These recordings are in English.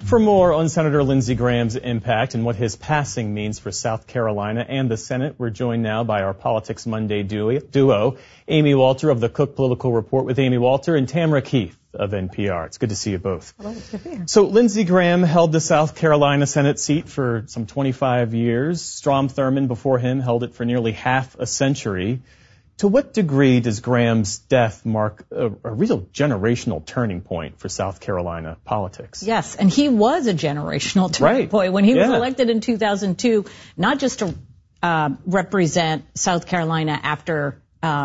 For more on Senator Lindsey Graham's impact and what his passing means for South Carolina and the Senate, we're joined now by our Politics Monday duo, Amy Walter of the Cook Political Report with Amy Walter and Tamara Keith of NPR. It's good to see you both. Hello, it's good to be here. So Lindsey Graham held the South Carolina Senate seat for some 25 years. Strom Thurmond before him held it for nearly half a century. To what degree does Graham's death mark a real generational turning point for South Carolina politics? Yes, and he was a generational turning point when he was elected in 2002, not just to represent South Carolina after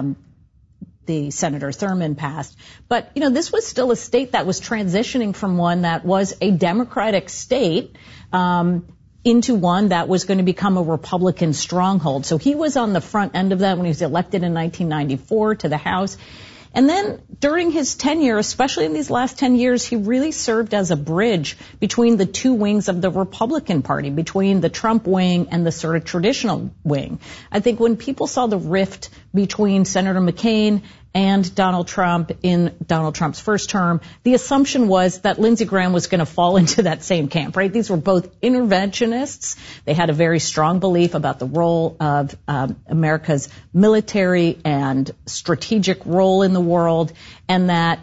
the Senator Thurmond passed, but, this was still a state that was transitioning from one that was a Democratic state into one that was going to become a Republican stronghold. So he was on the front end of that when he was elected in 1994 to the House. And then during his tenure, especially in these last 10 years, he really served as a bridge between the two wings of the Republican Party, between the Trump wing and the sort of traditional wing. I think when people saw the rift between Senator McCain and Donald Trump in Donald Trump's first term, the assumption was that Lindsey Graham was going to fall into that same camp, right? These were both interventionists. They had a very strong belief about the role of America's military and strategic role in the world, and that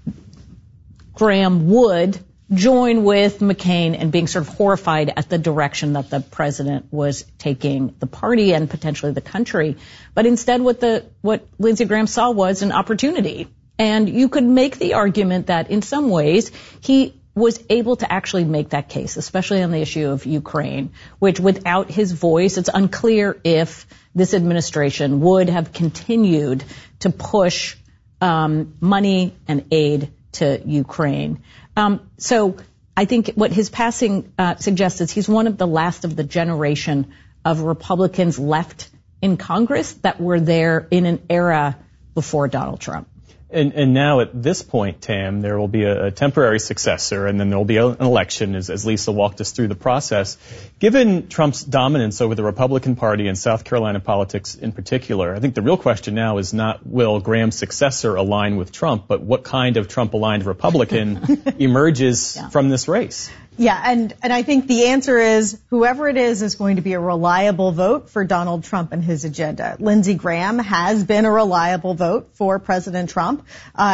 Graham would join with McCain and being sort of horrified at the direction that the president was taking the party and potentially the country. But instead what Lindsey Graham saw was an opportunity. And you could make the argument that in some ways he was able to actually make that case, especially on the issue of Ukraine, which without his voice, it's unclear if this administration would have continued to push money and aid to Ukraine. So I think what his passing suggests is he's one of the last of the generation of Republicans left in Congress that were there in an era before Donald Trump. And now at this point, Tam, there will be a temporary successor, and then there will be an election, as Lisa walked us through the process. Given Trump's dominance over the Republican Party and South Carolina politics in particular, I think the real question now is not will Graham's successor align with Trump, but what kind of Trump-aligned Republican emerges from this race? Yeah, and I think the answer is whoever it is going to be a reliable vote for Donald Trump and his agenda. Lindsey Graham has been a reliable vote for President Trump,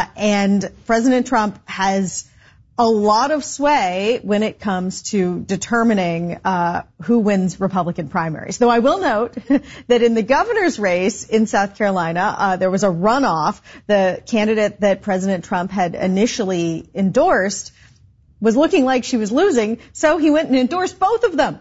and President Trump has a lot of sway when it comes to determining who wins Republican primaries. Though I will note that in the governor's race in South Carolina, there was a runoff. The candidate that President Trump had initially endorsed was looking like she was losing, so he went and endorsed both of them.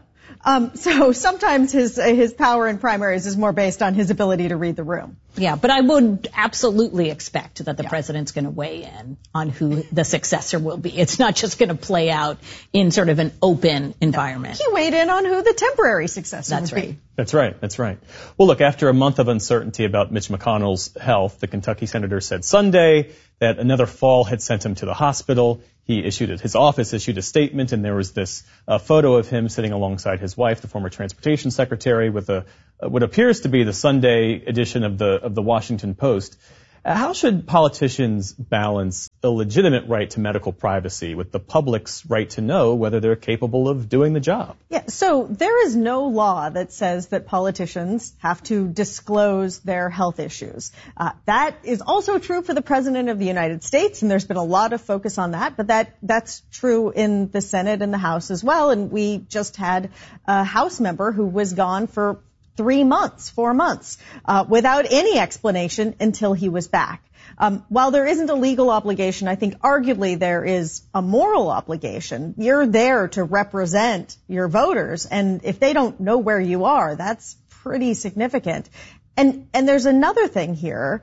So sometimes his power in primaries is more based on his ability to read the room. Yeah, but I would absolutely expect that the president's going to weigh in on who the successor will be. It's not just going to play out in sort of an open environment. He weighed in on who the temporary successor would be. That's right. Well, look, after a month of uncertainty about Mitch McConnell's health, the Kentucky senator said Sunday that another fall had sent him to the hospital. His office issued a statement, and there was this photo of him sitting alongside his wife, the former transportation secretary, with what appears to be the Sunday edition of the Washington Post. How should politicians balance a legitimate right to medical privacy with the public's right to know whether they're capable of doing the job? Yeah, so there is no law that says that politicians have to disclose their health issues. That is also true for the President of the United States, and there's been a lot of focus on that, but that's true in the Senate and the House as well. And we just had a House member who was gone for 4 months, without any explanation until he was back. While there isn't a legal obligation, I think arguably there is a moral obligation. You're there to represent your voters, and if they don't know where you are, that's pretty significant. And there's another thing here.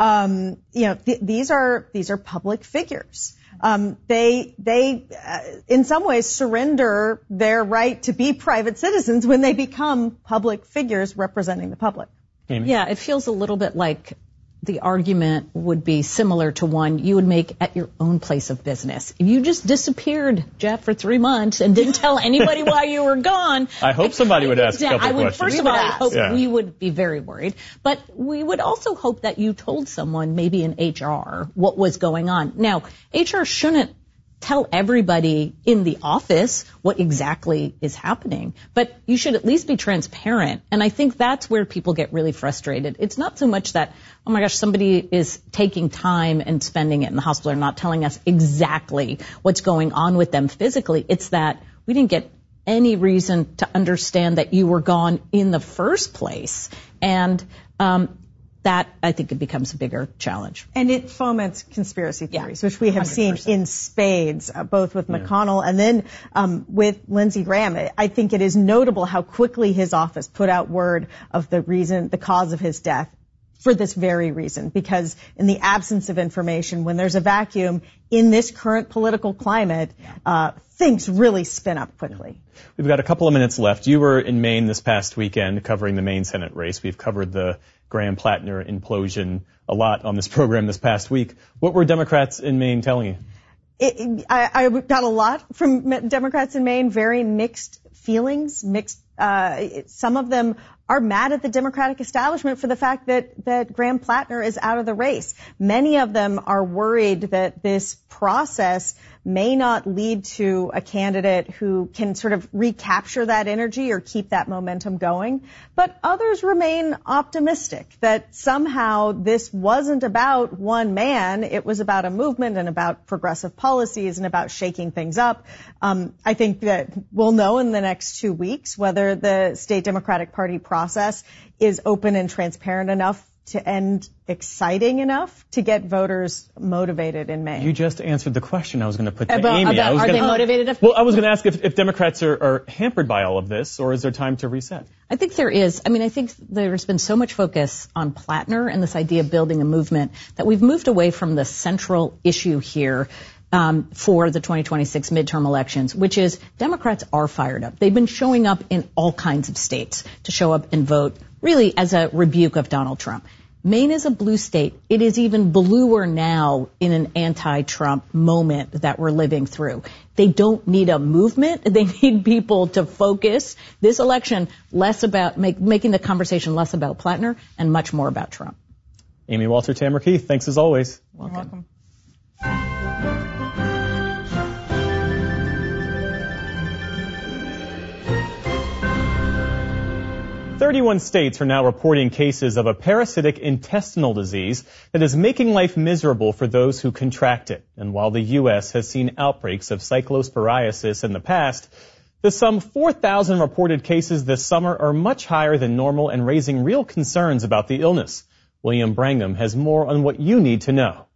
These are public figures. They in some ways surrender their right to be private citizens when they become public figures representing the public. Amy? Yeah, it feels a little bit like the argument would be similar to one you would make at your own place of business. If you just disappeared, Jeff, for 3 months and didn't tell anybody why you were gone. I hope somebody would ask a couple questions. First of all, I hope we would be very worried. But we would also hope that you told someone, maybe in HR, what was going on. Now, HR shouldn't tell everybody in the office what exactly is happening, but you should at least be transparent. And I think that's where people get really frustrated. It's not so much that, oh my gosh, somebody is taking time and spending it in the hospital and not telling us exactly what's going on with them physically. It's that we didn't get any reason to understand that you were gone in the first place. And that, I think, it becomes a bigger challenge. And it foments conspiracy theories, which we have 100%. Seen in spades, both with McConnell and then with Lindsey Graham. I think it is notable how quickly his office put out word of the cause of his death for this very reason, because in the absence of information, when there's a vacuum in this current political climate, things really spin up quickly. We've got a couple of minutes left. You were in Maine this past weekend covering the Maine Senate race. We've covered the Graham-Plattner implosion a lot on this program this past week. What were Democrats in Maine telling you? I got a lot from Democrats in Maine, very mixed feelings, some of them are mad at the Democratic establishment for the fact that Graham-Plattner is out of the race. Many of them are worried that this process may not lead to a candidate who can sort of recapture that energy or keep that momentum going. But others remain optimistic that somehow this wasn't about one man. It was about a movement and about progressive policies and about shaking things up. I think that we'll know in the next 2 weeks whether the state Democratic Party process is open and transparent enough to end exciting enough to get voters motivated in May. You just answered the question I was going to put to Amy. Are they motivated? Well, I was going to ask if Democrats are hampered by all of this, or is there time to reset? I think there is. I mean, I think there's been so much focus on Plattner and this idea of building a movement that we've moved away from the central issue here for the 2026 midterm elections, which is Democrats are fired up. They've been showing up in all kinds of states to show up and vote, really as a rebuke of Donald Trump. Maine is a blue state. It is even bluer now in an anti-Trump moment that we're living through. They don't need a movement. They need people to focus this election less about making the conversation less about Plattner and much more about Trump. Amy Walter, Tamara Keith, thanks as always. You're welcome. 31 states are now reporting cases of a parasitic intestinal disease that is making life miserable for those who contract it. And while the U.S. has seen outbreaks of cyclosporiasis in the past, the some 4,000 reported cases this summer are much higher than normal and raising real concerns about the illness. William Brangham has more on what you need to know.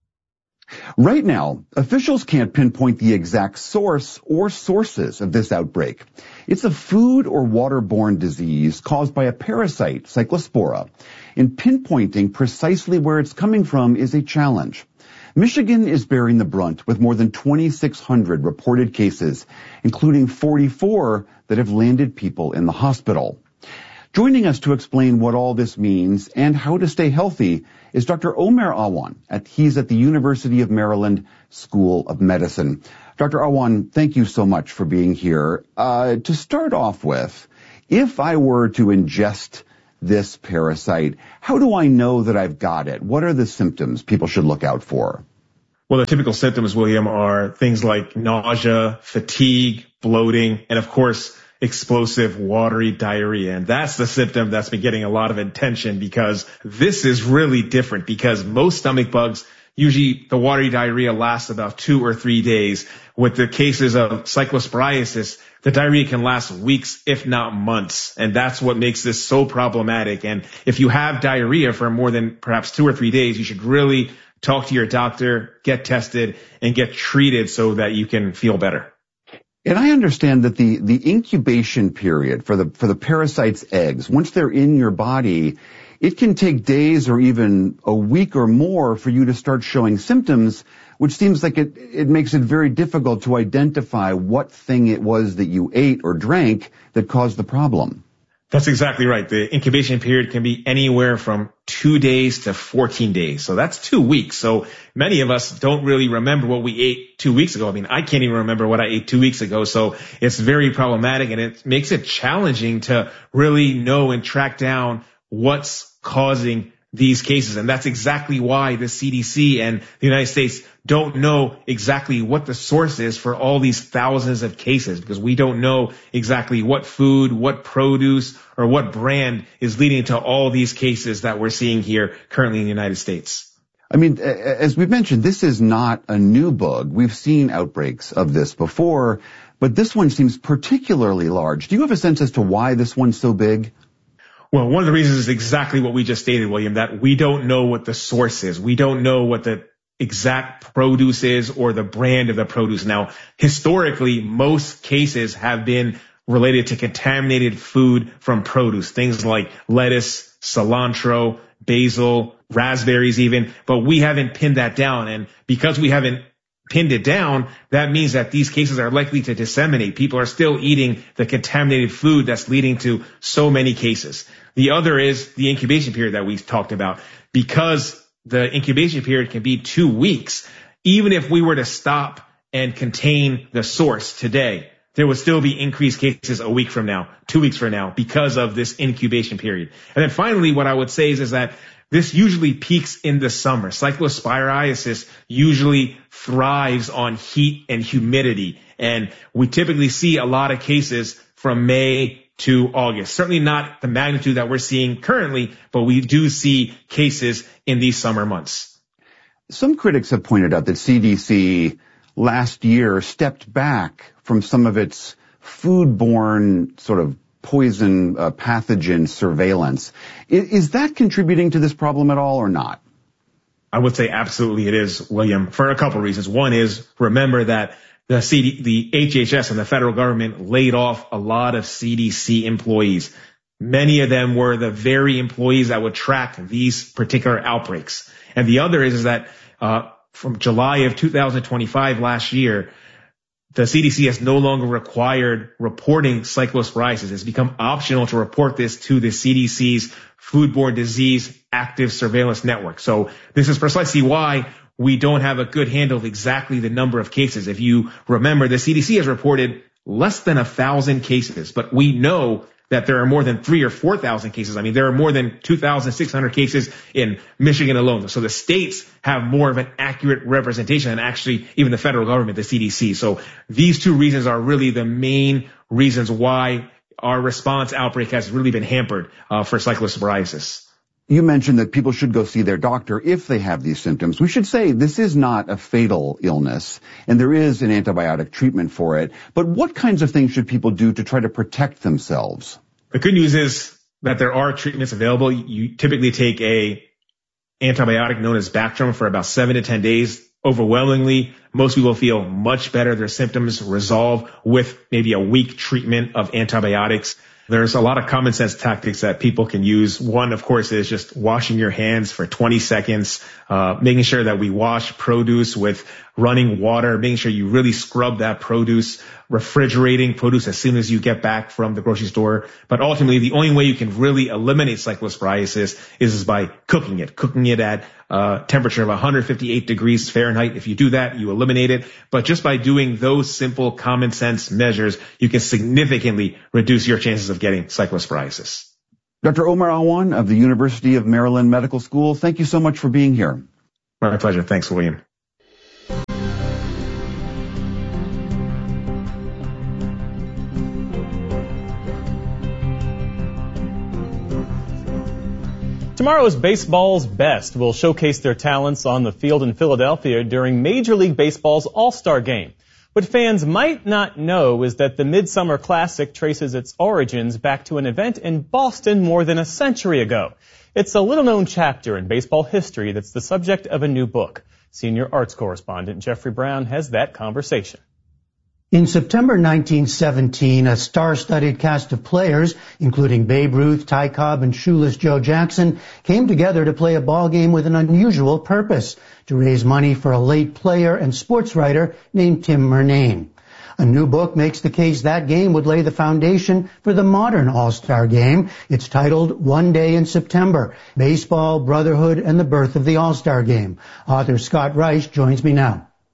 Right now, officials can't pinpoint the exact source or sources of this outbreak. It's a food or waterborne disease caused by a parasite, Cyclospora, and pinpointing precisely where it's coming from is a challenge. Michigan is bearing the brunt with more than 2,600 reported cases, including 44 that have landed people in the hospital. Joining us to explain what all this means and how to stay healthy is Dr. Omer Awan. He's at the University of Maryland School of Medicine. Dr. Awan, thank you so much for being here. To start off with, if I were to ingest this parasite, how do I know that I've got it? What are the symptoms people should look out for? Well, the typical symptoms, William, are things like nausea, fatigue, bloating, and of course, explosive, watery diarrhea. And that's the symptom that's been getting a lot of attention because this is really different because most stomach bugs, usually the watery diarrhea lasts about 2 or 3 days. With the cases of cyclosporiasis, the diarrhea can last weeks, if not months. And that's what makes this so problematic. And if you have diarrhea for more than perhaps 2 or 3 days, you should really talk to your doctor, get tested, and get treated so that you can feel better. And I understand that the incubation period for the parasite's eggs, once they're in your body, it can take days or even a week or more for you to start showing symptoms, which seems like it makes it very difficult to identify what thing it was that you ate or drank that caused the problem. That's exactly right. The incubation period can be anywhere from 2 days to 14 days. So that's 2 weeks. So many of us don't really remember what we ate 2 weeks ago. I mean, I can't even remember what I ate 2 weeks ago. So it's very problematic and it makes it challenging to really know and track down what's causing these cases. And that's exactly why the CDC and the United States don't know exactly what the source is for all these thousands of cases, because we don't know exactly what food, what produce, or what brand is leading to all these cases that we're seeing here currently in the United States. I mean, as we've mentioned, this is not a new bug. We've seen outbreaks of this before, but this one seems particularly large. Do you have a sense as to why this one's so big? Well, one of the reasons is exactly what we just stated, William, that we don't know what the source is. We don't know what the exact produce is or the brand of the produce. Now, historically, most cases have been related to contaminated food from produce, things like lettuce, cilantro, basil, raspberries even, but we haven't pinned that down. And because we haven't pinned it down, that means that these cases are likely to disseminate. People are still eating the contaminated food that's leading to so many cases. The other is the incubation period that we talked about. Because the incubation period can be 2 weeks, even if we were to stop and contain the source today, there would still be increased cases a week from now, 2 weeks from now, because of this incubation period. And then finally, what I would say is that this usually peaks in the summer. Cyclosporiasis usually thrives on heat and humidity. And we typically see a lot of cases from May to August. Certainly not the magnitude that we're seeing currently, but we do see cases in these summer months. Some critics have pointed out that CDC last year stepped back from some of its foodborne sort of poison pathogen surveillance. Is that contributing to this problem at all or not? I would say absolutely it is, William, for a couple of reasons. One is, remember that the HHS and the federal government laid off a lot of CDC employees. Many of them were the very employees that would track these particular outbreaks. And the other is that from July of 2025 last year, the CDC has no longer required reporting cyclosporiasis. It's become optional to report this to the CDC's Foodborne Disease Active Surveillance Network. So this is precisely why we don't have a good handle of exactly the number of cases. If you remember, the CDC has reported less than 1,000 cases, but we know that there are more than 3,000 or 4,000 cases. I mean, there are more than 2,600 cases in Michigan alone. So the states have more of an accurate representation than actually even the federal government, the CDC. So these two reasons are really the main reasons why our response outbreak has really been hampered for cyclosporiasis. You mentioned that people should go see their doctor if they have these symptoms. We should say this is not a fatal illness, and there is an antibiotic treatment for it. But what kinds of things should people do to try to protect themselves? The good news is that there are treatments available. You typically take a antibiotic known as Bactrim for about 7 to 10 days. Overwhelmingly, most people feel much better. Their symptoms resolve with maybe a week treatment of antibiotics. There's a lot of common sense tactics that people can use. One, of course, is just washing your hands for 20 seconds, making sure that we wash produce with running water, making sure you really scrub that produce, refrigerating produce as soon as you get back from the grocery store. But ultimately, the only way you can really eliminate cyclosporiasis is by cooking it at temperature of 158 degrees Fahrenheit. If you do that, you eliminate it. But just by doing those simple common sense measures, you can significantly reduce your chances of getting cyclosporiasis. Dr. Omar Awan of the University of Maryland Medical School, thank you so much for being here. My pleasure. Thanks, William. Tomorrow's baseball's best will showcase their talents on the field in Philadelphia during Major League Baseball's All-Star Game. What fans might not know is that the Midsummer Classic traces its origins back to an event in Boston more than a century ago. It's a little-known chapter in baseball history that's the subject of a new book. Senior arts correspondent Jeffrey Brown has that conversation. In September 1917, a star-studded cast of players, including Babe Ruth, Ty Cobb, and shoeless Joe Jackson, came together to play a ball game with an unusual purpose, to raise money for a late player and sports writer named Tim Murnane. A new book makes the case that game would lay the foundation for the modern All-Star Game. It's titled One Day in September, Baseball, Brotherhood, and the Birth of the All-Star Game. Author Scott Reich joins me now.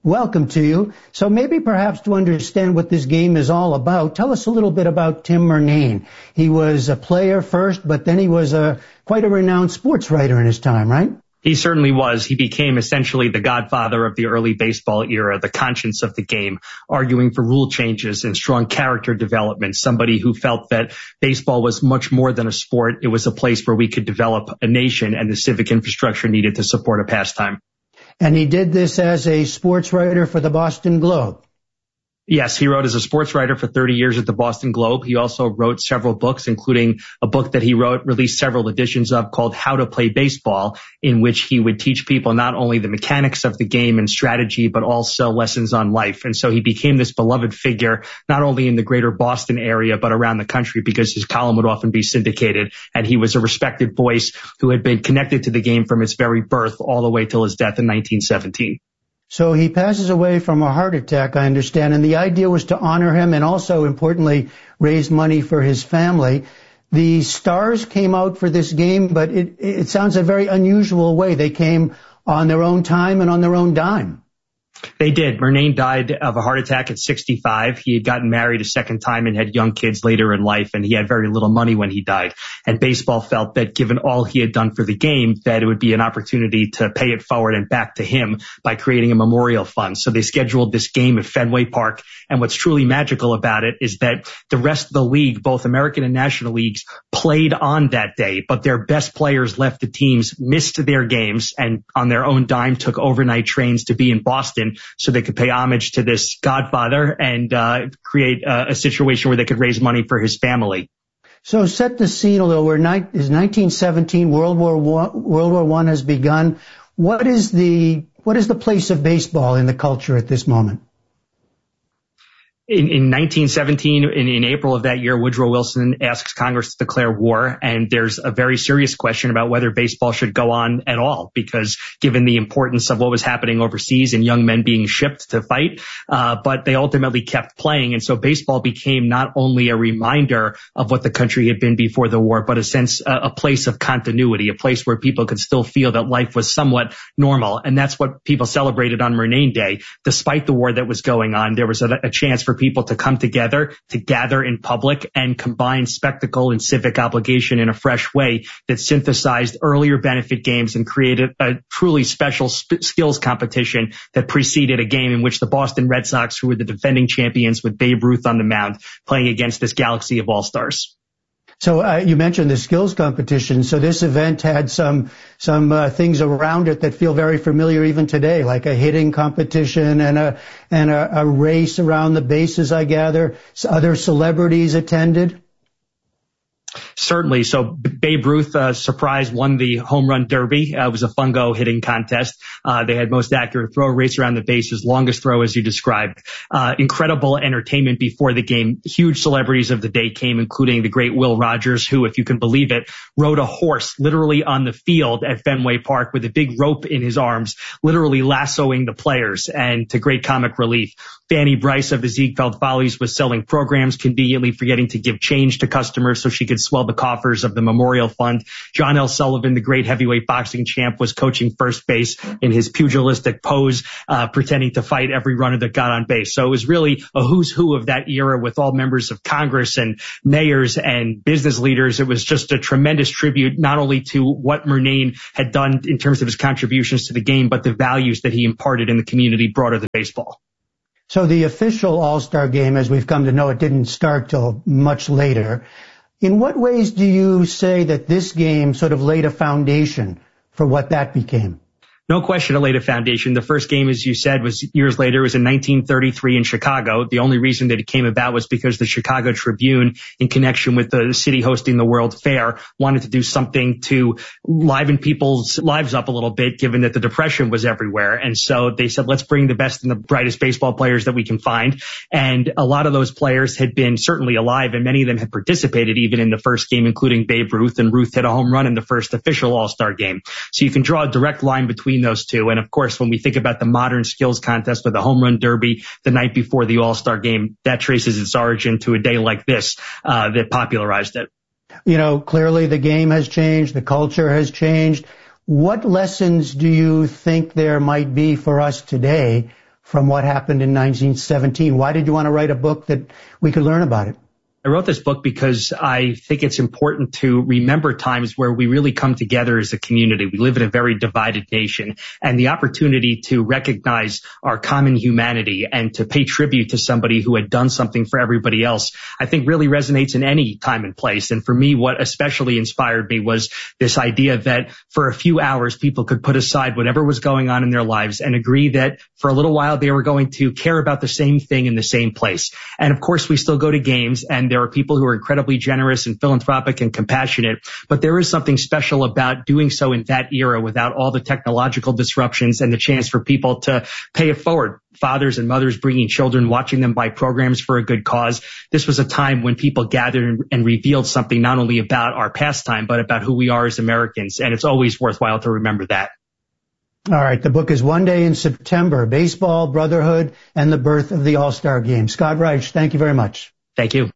welcome to you. So maybe perhaps to understand what this game is all about, tell us a little bit about Tim Murnane. He was a player first, but then he was quite a renowned sports writer in his time, right? He certainly was. He became essentially the godfather of the early baseball era, the conscience of the game, arguing for rule changes and strong character development, somebody who felt that baseball was much more than a sport. It was a place where we could develop a nation and the civic infrastructure needed to support a pastime. And he did this as a sports writer for the Boston Globe. Yes, he wrote as a sports writer for 30 years at the Boston Globe. He also wrote several books, including a book that he released several editions of called How to Play Baseball, in which he would teach people not only the mechanics of the game and strategy, but also lessons on life. And so he became this beloved figure, not only in the greater Boston area, but around the country, because his column would often be syndicated. And he was a respected voice who had been connected to the game from its very birth all the way till his death in 1917. So he passes away from a heart attack, I understand, and the idea was to honor him and also, importantly, raise money for his family. The stars came out for this game, but it sounds a very unusual way. They came on their own time and on their own dime. They did. Murnane died of a heart attack at 65. He had gotten married a second time and had young kids later in life, and he had very little money when he died. And baseball felt that given all he had done for the game, that it would be an opportunity to pay it forward and back to him by creating a memorial fund. So they scheduled this game at Fenway Park. And what's truly magical about it is that the rest of the league, both American and National Leagues, played on that day, but their best players left the teams, missed their games, and on their own dime took overnight trains to be in Boston so they could pay homage to this godfather and create a situation where they could raise money for his family. So set the scene a little. Is 1917, World War I has begun. What is the place of baseball in the culture at this moment? In 1917, in April of that year, Woodrow Wilson asks Congress to declare war, and there's a very serious question about whether baseball should go on at all, because given the importance of what was happening overseas and young men being shipped to fight, but they ultimately kept playing. And so baseball became not only a reminder of what the country had been before the war, but a place of continuity, a place where people could still feel that life was somewhat normal. And that's what people celebrated on Murnane Day. Despite the war that was going on, there was a chance for people to come together, to gather in public and combine spectacle and civic obligation in a fresh way that synthesized earlier benefit games and created a truly special skills competition that preceded a game in which the Boston Red Sox, who were the defending champions with Babe Ruth on the mound, playing against this galaxy of all-stars. So you mentioned the skills competition. So this event had some things around it that feel very familiar even today, like a hitting competition and a race around the bases, I gather. Other celebrities attended. Certainly. So Babe Ruth, surprise, won the home run derby. It was a fungo hitting contest. They had most accurate throw, race around the bases, longest throw as you described. Incredible entertainment before the game. Huge celebrities of the day came, including the great Will Rogers, who, if you can believe it, rode a horse literally on the field at Fenway Park with a big rope in his arms, literally lassoing the players, and to great comic relief. Fanny Bryce of the Ziegfeld Follies was selling programs, conveniently forgetting to give change to customers so she could swell the coffers of the memorial fund. John L. Sullivan, the great heavyweight boxing champ, was coaching first base in his pugilistic pose, pretending to fight every runner that got on base. So it was really a who's who of that era with all members of Congress and mayors and business leaders. It was just a tremendous tribute, not only to what Murnane had done in terms of his contributions to the game, but the values that he imparted in the community broader than baseball. So the official All-Star game, as we've come to know, it didn't start till much later. In what ways do you say that this game sort of laid a foundation for what that became? No question it laid a foundation. The first game, as you said, was years later. It was in 1933 in Chicago. The only reason that it came about was because the Chicago Tribune, in connection with the city hosting the World Fair, wanted to do something to liven people's lives up a little bit, given that the Depression was everywhere. And so they said, let's bring the best and the brightest baseball players that we can find. And a lot of those players had been certainly alive, and many of them had participated even in the first game, including Babe Ruth. And Ruth hit a home run in the first official All-Star game. So you can draw a direct line between those two. And of course, when we think about the modern skills contest with the home run derby the night before the All-Star game, that traces its origin to a day like this that popularized it. You know, clearly the game has changed. The culture has changed. What lessons do you think there might be for us today from what happened in 1917. Why did you want to write a book that we could learn about it? I wrote this book because I think it's important to remember times where we really come together as a community. We live in a very divided nation, and the opportunity to recognize our common humanity and to pay tribute to somebody who had done something for everybody else, I think really resonates in any time and place. And for me, what especially inspired me was this idea that for a few hours, people could put aside whatever was going on in their lives and agree that for a little while they were going to care about the same thing in the same place. And of course, we still go to games, and there are people who are incredibly generous and philanthropic and compassionate, but there is something special about doing so in that era without all the technological disruptions and the chance for people to pay it forward. Fathers and mothers bringing children, watching them buy programs for a good cause. This was a time when people gathered and revealed something not only about our pastime, but about who we are as Americans. And it's always worthwhile to remember that. All right. The book is One Day in September, Baseball, Brotherhood, and the Birth of the All-Star Game. Scott Reich, thank you very much. Thank you.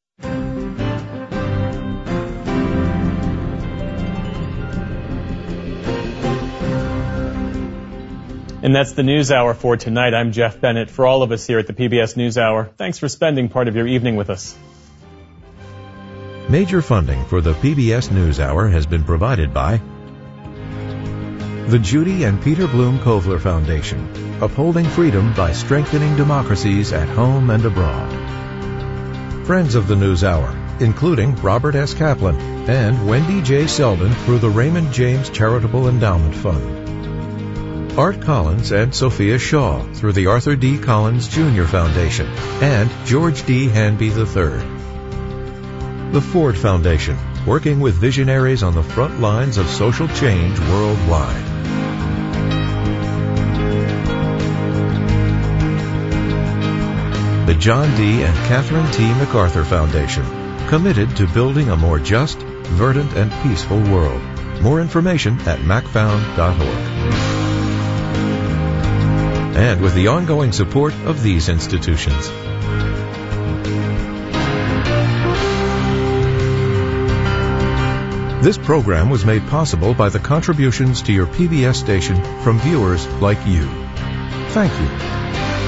And that's the News Hour for tonight. I'm Jeff Bennett. For all of us here at the PBS News Hour, thanks for spending part of your evening with us. Major funding for the PBS News Hour has been provided by the Judy and Peter Bloom Kovler Foundation, upholding freedom by strengthening democracies at home and abroad. Friends of the News Hour, including Robert S. Kaplan and Wendy J. Selden through the Raymond James Charitable Endowment Fund. Art Collins and Sophia Shaw through the Arthur D. Collins Jr. Foundation and George D. Hanby III. The Ford Foundation, working with visionaries on the front lines of social change worldwide. The John D. and Catherine T. MacArthur Foundation, committed to building a more just, verdant, and peaceful world. More information at macfound.org. And with the ongoing support of these institutions. This program was made possible by the contributions to your PBS station from viewers like you. Thank you.